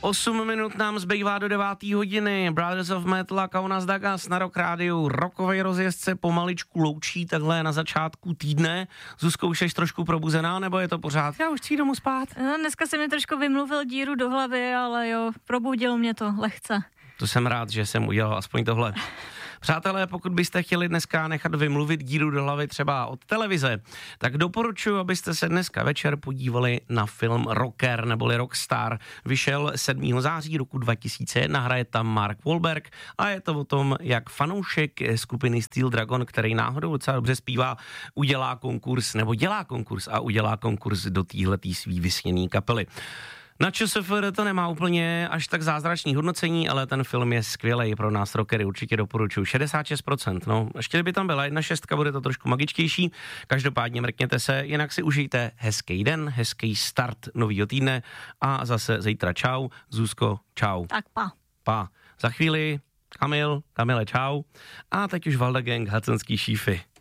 8 minut nám zbývá do 9. hodiny. Brothers of Metal a Kaunas Dagas na Rock Rádiu. Rockovej rozjezdce pomaličku loučí takhle na začátku týdne. Zuzko, už jsi trošku probuzená, nebo je to pořád? Já už chci domů spát. Dneska se mi trošku vymluvil díru do hlavy, ale jo, probudilo mě to lehce. To jsem rád, že jsem udělal aspoň tohle. Přátelé, pokud byste chtěli dneska nechat vymluvit díru do hlavy třeba od televize, tak doporučuji, abyste se dneska večer podívali na film Rocker neboli Rockstar. Vyšel 7. září roku 2001, hraje tam Mark Wahlberg a je to o tom, jak fanoušek skupiny Steel Dragon, který náhodou docela dobře zpívá, udělá konkurs nebo dělá konkurs a udělá konkurs do téhletý svý vysněný kapely. Na ČSFD to nemá úplně až tak zázračný hodnocení, ale ten film je skvělej pro nás rockery, určitě doporučuji. 66%, no, ještě by tam byla 1/6, bude to trošku magičtější, každopádně mrkněte se, jinak si užijte hezký den, hezký start novýho týdne a zase zítra čau, Zuzko, čau. Tak Pa. Za chvíli Kamile, čau a teď už Valda Gang, Hacenský šífy.